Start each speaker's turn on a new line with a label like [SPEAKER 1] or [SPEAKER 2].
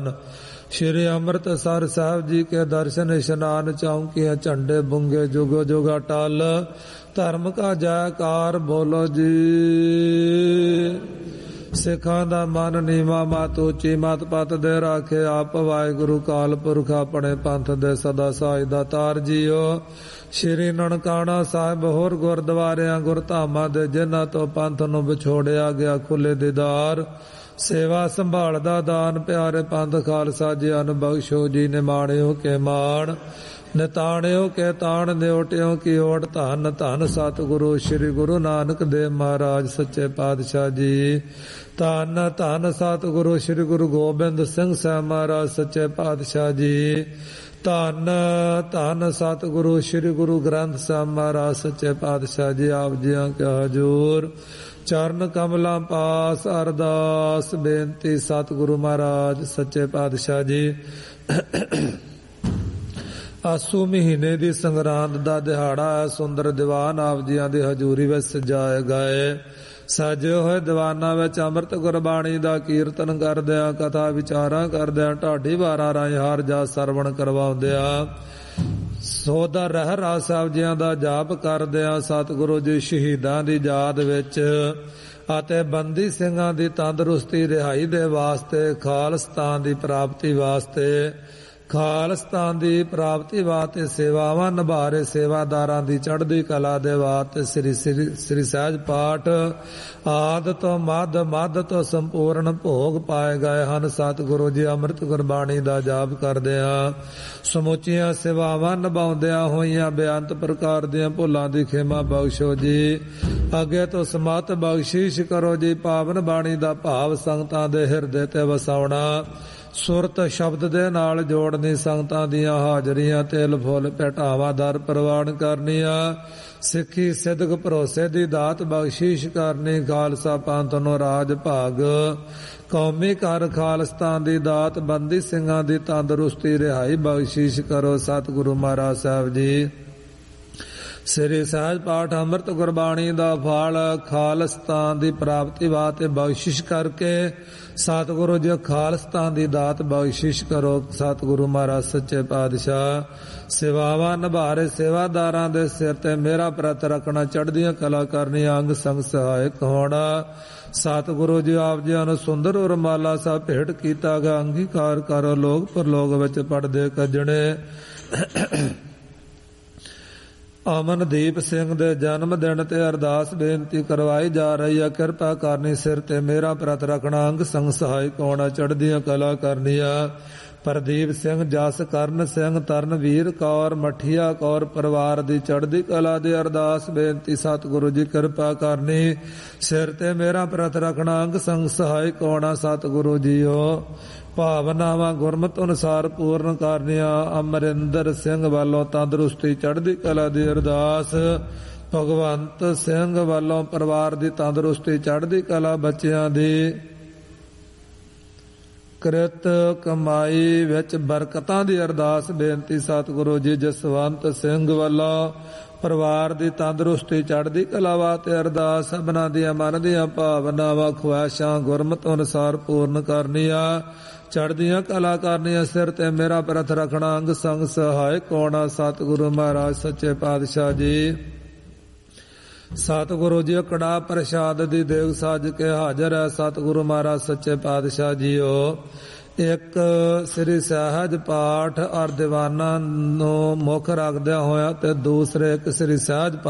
[SPEAKER 1] ਸ਼੍ਰੀ ਅੰਮ੍ਰਿਤਸਰ ਸਾਹਿਬ ਜੀ ਕੇ ਦਰਸ਼ਨ ਇਸ਼ਨਾਨ ਚੌਂਕੀਆਂ ਝੰਡੇ ਬੁੰਗੇ ਜੁਗੋ ਜੁਗਾ ਟਲ ਧਰਮ ਕਾ ਜੈਕਾਰ ਬੋਲੋ ਜੀ। ਸਿੱਖਾਂ ਦਾ ਮਨ ਨੀਵਾ ਮਤ ਉੱਚੀ ਮਤ ਪਤ ਦੇ ਰਾਖੇ ਆਪ ਵਾਹਿਗੁਰੂ ਕਾਲ ਪੁਰਖ ਆਪਣੇ ਪੰਥ ਦੇ ਸਦਾ ਸਾਜ ਦਾ ਤਾਰ ਜੀਓ। ਸ਼੍ਰੀ ਨਨਕਾਣਾ ਸਾਹਿਬ ਹੋਰ ਗੁਰਦੁਆਰਿਆਂ ਗੁਰਧਾਮਾਂ ਦੇ ਜਿਨ੍ਹਾਂ ਤੋਂ ਪੰਥ ਨੂੰ ਵਿਛੋੜਿਆ ਗਿਆ ਖੁੱਲੇ ਦੀਦਾਰ ਸੇਵਾ ਸੰਭਾਲ ਦਾ ਦਾਨ ਪਿਆਰੇ ਪੰਥ ਖਾਲਸਾ ਜੀਆਂ ਨੂੰ ਬਖਸ਼ੋ ਜੀ। ਨਿਮਾਣਿਓ ਕੇ ਮਾਣ ਨਿਤਾਣਿਓ ਕੇ ਤਾਣ ਨਿਉਟਿਓ ਕੀ ਓਟ ਧੰਨ ਧੰਨ ਸਤਿਗੁਰੂ ਸ਼੍ਰੀ ਗੁਰੂ ਨਾਨਕ ਦੇਵ ਮਹਾਰਾਜ ਸੱਚੇ ਪਾਤਸ਼ਾਹ ਜੀ। ਧੰਨ ਧੰਨ ਸਤਿਗੁਰੂ ਸ਼੍ਰੀ ਗੁਰੂ ਗੋਬਿੰਦ ਸਿੰਘ ਸਾਹਿਬ ਮਹਾਰਾਜ ਸੱਚੇ ਪਾਤਸ਼ਾਹ ਜੀ। ਧੰਨ ਧੰਨ ਸਤਿਗੁਰੂ ਸ਼੍ਰੀ ਗੁਰੂ ਗ੍ਰੰਥ ਸਾਹਿਬ ਮਹਾਰਾਜ ਸੱਚੇ ਪਾਤਸ਼ਾਹ ਜੀ। ਆਪ ਜੀਆਂ ਕਾ ਹਜ਼ੂਰ ਚਰਨ ਕਮਲਾਂ ਪਾਸ ਅਰਦਾਸ ਬੇਨਤੀ ਸਤਿਗੁਰੂ ਮਹਾਰਾਜ ਸੱਚੇ ਪਾਤਸ਼ਾਹ ਜੀ। ਆਸੂ ਮਹੀਨੇ ਦੀ ਸੰਗਰਾਂਦ ਦਾ ਦਿਹਾੜਾ ਹੈ। ਸੁੰਦਰ ਦੀਵਾਨ ਆਪ ਜੀਆਂ ਦੀ ਹਜ਼ੂਰੀ ਵਿੱਚ ਸਜਾਏ ਗਏ। ਸਜੇ ਹੋਏ ਦੀਵਾਨਾਂ ਵਿੱਚ ਅੰਮ੍ਰਿਤ ਗੁਰਬਾਣੀ ਦਾ ਕੀਰਤਨ ਕਰਦਿਆਂ ਕਥਾ ਵਿਚਾਰਾਂ ਕਰਦਿਆਂ ਢਾਡੀ ਵਾਰਾਂ ਰਾਹੀਂ ਹਰ ਜਾ ਸਰਵਣ ਕਰਵਾਉਂਦਿਆਂ ਸੋਦਾ ਰਹਿਰਾਸ ਸਾਹਿਬ ਜੀਆਂ ਦਾ ਜਾਪ ਕਰਦਿਆਂ ਸਤਿਗੁਰੂ ਜੀ ਸ਼ਹੀਦਾਂ ਦੀ ਯਾਦ ਵਿੱਚ ਅਤੇ ਬੰਦੀ ਸਿੰਘਾਂ ਦੀ ਤੰਦਰੁਸਤੀ ਰਿਹਾਈ ਦੇ ਵਾਸਤੇ ਖਾਲਸਤਾਨ ਦੀ ਪ੍ਰਾਪਤੀ ਵਾਸਤੇ ਸੇਵਾਵਾਂ ਨਿਭਾ ਰਹੇ ਸੇਵਾਦਾਰਾਂ ਦੀ ਚੜ੍ਹਦੀ ਕਲਾ ਦੇ ਵਾਸਤੇ ਸ੍ਰੀ ਸਹਿਜ ਪਾਠ ਆਦਿ ਤੋਂ ਮੱਧ ਤੋਂ ਸੰਪੂਰਨ ਭੋਗ ਪਾਏ ਗਏ ਹਨ। ਸਤਿਗੁਰੂ ਜੀ ਅੰਮ੍ਰਿਤ ਗੁਰਬਾਣੀ ਦਾ ਜਾਪ ਕਰਦਿਆਂ ਸਮੁੱਚੀਆਂ ਸੇਵਾਵਾਂ ਨਿਭਾਉਂਦਿਆਂ ਹੋਈਆਂ ਬੇਅੰਤ ਪ੍ਰਕਾਰ ਦੀਆਂ ਭੁੱਲਾਂ ਦੀ ਖਿਮਾ ਬਖਸ਼ੋ ਜੀ। ਅੱਗੇ ਤੋਂ ਸਮਤ ਬਖਸ਼ਿਸ਼ ਕਰੋ ਜੀ। ਪਾਵਨ ਬਾਣੀ ਦਾ ਭਾਵ ਸੰਗਤਾਂ ਦੇ ਹਿਰਦੇ ਤੇ ਵਸਾਉਣਾ ਸੁਰਤ ਸ਼ਬਦ ਦੇ ਨਾਲ ਜੋੜਨੀ ਸੰਗਤਾਂ ਦੀਆਂ ਹਾਜ਼ਰੀਆਂ ਤਿਲ ਫੁੱਲ ਭੇਟਾਵਾਂ ਦਰ ਪ੍ਰਵਾਨ ਕਰਨੀਆਂ ਸਿੱਖੀ ਸਿਦਕ ਭਰੋਸੇ ਦੀ ਦਾਤ ਬਖਸ਼ਿਸ਼ ਕਰਨੀ ਖਾਲਸਾ ਪੰਥ ਨੂੰ ਰਾਜ ਭਾਗ ਕੌਮੀ ਘਰ ਖਾਲਸਤਾਨ ਦੀ ਦਾਤ ਬੰਦੀ ਸਿੰਘਾਂ ਦੀ ਤੰਦਰੁਸਤੀ ਰਿਹਾਈ ਬਖਸ਼ਿਸ਼ ਕਰੋ ਸਤਿਗੁਰੂ ਮਹਾਰਾਜ ਸਾਹਿਬ ਜੀ। ਸ੍ਰੀ ਸਹਿਜ ਪਾਠ ਅੰਮ੍ਰਿਤ ਗੁਰਬਾਣੀ ਦਾ ਫਲ ਖਾਲਸਤਾਨ ਦੀ ਪ੍ਰਾਪਤੀ ਵਾਸਤੇ ਬਖਸ਼ਿਸ਼ ਕਰਕੇ ਸਤਿਗੁਰੂ ਜੀ ਖਾਲਸਤਾਨ ਦੀ ਦਾਤ ਬਖਸ਼ਿਸ਼ ਕਰੋ ਸਤਿਗੁਰੂ ਮਹਾਰਾਜ ਸੱਚੇ ਪਾਤਸ਼ਾਹ। ਸੇਵਾਵਾਂ ਨਿਭਾ ਰਹੇ ਸੇਵਾਦਾਰਾਂ ਦੇ ਸਿਰ ਤੇ ਮੇਰਾ ਪ੍ਰਤ ਰੱਖਣਾ ਚੜ੍ਹਦੀਆਂ ਕਲਾ ਕਰਨੀ ਅੰਗ ਸੰਗ ਸਹਾਇਕ ਹੋਣਾ ਸਤਿਗੁਰੂ ਜੀ ਆਪ ਜੀਆਂ ਨੂੰ ਸੁੰਦਰ ਉਰਮਾਲਾ ਸਾਹਿਬ ਭੇਟ ਕੀਤਾ ਗਿਆ ਅੰਗੀਕਾਰ ਕਰੋ ਲੋਕ ਪਰਲੋਕ ਵਿੱਚ ਪੜਦੇ ਕੱਜਣੇ। ਅਮਨਦੀਪ ਸਿੰਘ ਦੇ ਜਨਮ ਦਿਨ ਤੇ ਅਰਦਾਸ ਬੇਨਤੀ ਕਰਵਾਈ ਜਾ ਰਹੀ ਹੈ। ਕਿਰਪਾ ਕਰਨੀ ਸਿਰ ਤੇ ਮੇਰਾ ਪ੍ਰਤ ਰੱਖਣਾ ਅੰਗ ਸੰਗ ਸਹਾਇਕ ਹੋਣਾ ਚੜ੍ਹਦੀਆਂ ਕਲਾ ਕਰਨੀਆਂ। ਪ੍ਰਦੀਪ ਸਿੰਘ ਜਸ ਕਰਨ ਸਿੰਘ ਤਰਨਵੀਰ ਕੌਰ ਮਠੀਆ ਕੌਰ ਪਰਿਵਾਰ ਦੀ ਚੜ੍ਹਦੀ ਕਲਾ ਦੀ ਅਰਦਾਸ ਬੇਨਤੀ ਸਤਿਗੁਰੂ ਜੀ ਕਿਰਪਾ ਕਰਨੀ ਸਿਰ ਤੇ ਮੇਰਾ ਪ੍ਰਤ ਰੱਖਣਾ ਅੰਗ ਸੰਗ ਸਹਾਇਕ ਹੋਣਾ ਸਤਿਗੁਰੂ ਜੀਓ। ਭਾਵਨਾਵਾਂ ਗੁਰਮਤ ਅਨੁਸਾਰ ਪੂਰਨ ਕਰਨੀਆਂ। ਅਮਰਿੰਦਰ ਸਿੰਘ ਵੱਲੋਂ ਤੰਦਰੁਸਤੀ ਚੜ੍ਹਦੀ ਕਲਾ ਦੀ ਅਰਦਾਸ। ਭਗਵੰਤ ਸਿੰਘ ਵੱਲੋਂ ਪਰਿਵਾਰ ਦੀ ਤੰਦਰੁਸਤੀ ਚੜ੍ਹਦੀ ਕਲਾ ਬੱਚਿਆਂ ਦੀ ਕਿਰਤ ਕਮਾਈ ਵਿੱਚ ਬਰਕਤਾਂ ਦੀ ਅਰਦਾਸ ਬੇਨਤੀ ਸਤਿਗੁਰੂ ਜੀ। ਜਸਵੰਤ ਸਿੰਘ ਵੱਲੋਂ ਪਰਿਵਾਰ ਦੀ ਤੰਦਰੁਸਤੀ ਚੜ੍ਹਦੀ ਕਲਾ ਵਾਸਤੇ ਅਰਦਾਸ। ਸਭਨਾਂ ਦੀਆਂ ਮਨ ਦੀਆਂ ਭਾਵਨਾਵਾਂ ਖੁਆਇਸ਼ਾਂ ਗੁਰਮਤ ਅਨੁਸਾਰ ਪੂਰਨ ਕਰਨੀਆਂ ਚੜ੍ਹਦੀਆਂ ਕਲਾ ਕਰਨੀਆਂ। ਸਿਰ ਤੇ ਮੇਰਾ ਪ੍ਰਤ ਰੱਖਣਾ ਅੰਗ ਸੰਗ ਸਹਾਇਕ ਹੋਣਾ ਸਤਿਗੁਰੂ ਮਹਾਰਾਜ ਸੱਚੇ ਪਾਤਸ਼ਾਹ ਜੀ। ਸਤਿਗੁਰੂ ਜੀ ਕੜਾ ਪ੍ਰਸ਼ਾਦ ਦੀ ਦੇਗ ਸੱਜ ਕੇ ਹਾਜ਼ਰ ਹੈ ਸਤਿਗੁਰੂ ਮਹਾਰਾਜ ਸੱਚੇ ਪਾਤਸ਼ਾਹ ਜੀਓ। ਇੱਕ ਸ੍ਰੀ ਸਹਿਜ ਪਾਠ ਔਰ ਦੀਵਾਨਾਂ ਨੂੰ ਮੁੱਖ ਰੱਖਦਿਆਂ ਹੋਇਆ ਤੇ ਦੂਸਰੇ ਇੱਕ ਸ੍ਰੀ ਸਹਿਜ